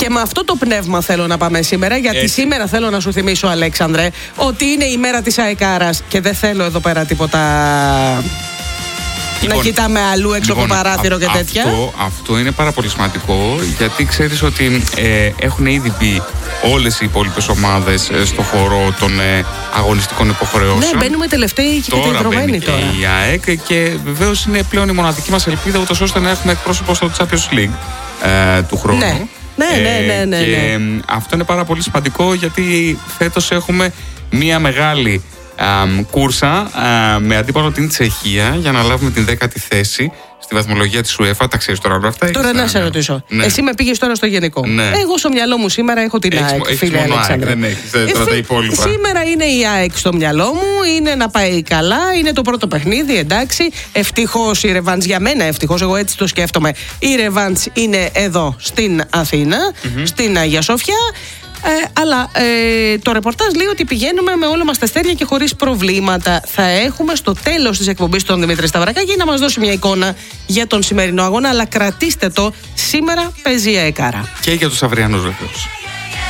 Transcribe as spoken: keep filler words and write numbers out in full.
Και με αυτό το πνεύμα θέλω να πάμε σήμερα, γιατί Έτσι. σήμερα θέλω να σου θυμίσω, Αλέξανδρε, ότι είναι η μέρα της αεκάρας και δεν θέλω εδώ πέρα τίποτα. Λοιπόν, να κοιτάμε αλλού έξω λοιπόν, από το παράθυρο και τέτοια. Αυτό, αυτό είναι πάρα πολύ σημαντικό, γιατί ξέρεις ότι ε, έχουν ήδη μπει όλες οι υπόλοιπες ομάδες ε, στο χώρο των ε, αγωνιστικών υποχρεώσεων. Ναι, μπαίνουμε τελευταίοι και κατηγορημένοι τώρα. Η ΑΕΚ και βεβαίως είναι πλέον η μοναδική μας ελπίδα, ούτως ώστε να έχουμε εκπρόσωπο στο Champions League ε, του χρόνου. Ναι. Ναι, ναι, ναι, ναι, ναι. Και ναι. αυτό είναι πάρα πολύ σημαντικό, γιατί φέτος έχουμε μία μεγάλη Um, κούρσα uh, με αντίπαλο την Τσεχία για να λάβουμε την δέκατη θέση στη βαθμολογία της UEFA. Τα ξέρεις τώρα όλα αυτά? Τώρα να σε ρωτήσω. Ναι. Εσύ με πήγες τώρα στο γενικό. Ναι. Εγώ στο μυαλό μου σήμερα έχω την έχεις, ΑΕΚ. έχεις φίλε μόνο Αλέξανδρε. ΑΕΚ, δεν έχεις τώρα τα υπόλοιπα. Σήμερα είναι η ΑΕΚ στο μυαλό μου. Είναι να πάει καλά. Είναι το πρώτο παιχνίδι, εντάξει. Ευτυχώς η ρεβάνς για μένα, ευτυχώς εγώ έτσι το σκέφτομαι. Η ρεβάνς είναι εδώ στην Αθήνα, mm-hmm. στην Αγία Σόφια. Ε, αλλά ε, το ρεπορτάζ λέει ότι πηγαίνουμε με όλα μας τα αστέρια και χωρίς προβλήματα. Θα έχουμε στο τέλος της εκπομπής τον Δημήτρη Σταυρακάκη να μας δώσει μια εικόνα για τον σημερινό αγώνα. Αλλά κρατήστε το, σήμερα παίζει η αεκάρα. Και για τους αυριανούς βεβαίως.